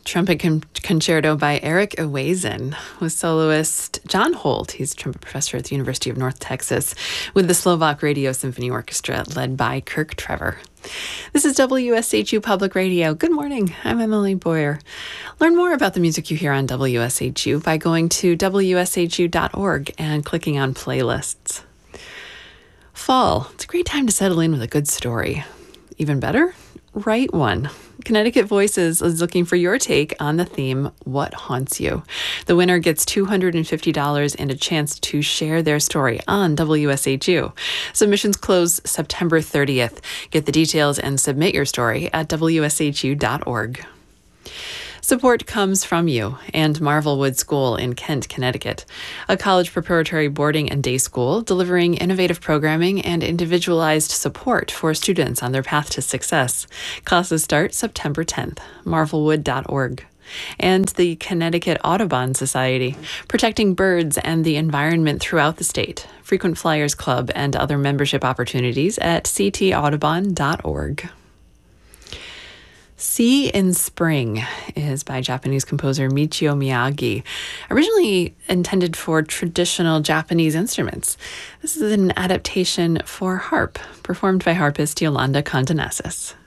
Trumpet Concerto by Eric Ewazen with soloist John Holt. He's a trumpet professor at the University of North Texas with the Slovak Radio Symphony Orchestra led by Kirk Trevor. This is WSHU Public Radio. Good morning. I'm Emily Boyer. Learn more about the music you hear on WSHU by going to WSHU.org and clicking on playlists. Fall. It's a great time to settle in with a good story. Even better, write one. Connecticut Voices is looking for your take on the theme, What Haunts You? The winner gets $250 and a chance to share their story on WSHU. Submissions close September 30th. Get the details and submit your story at WSHU.org. Support comes from you and Marvelwood School in Kent, Connecticut, a college preparatory boarding and day school delivering innovative programming and individualized support for students on their path to success. Classes start September 10th. Marvelwood.org. And the Connecticut Audubon Society, protecting birds and the environment throughout the state. Frequent Flyers Club and other membership opportunities at ctaudubon.org. Sea in Spring is by Japanese composer Michio Miyagi, originally intended for traditional Japanese instruments. This is an adaptation for harp, performed by harpist Yolanda Condonasis.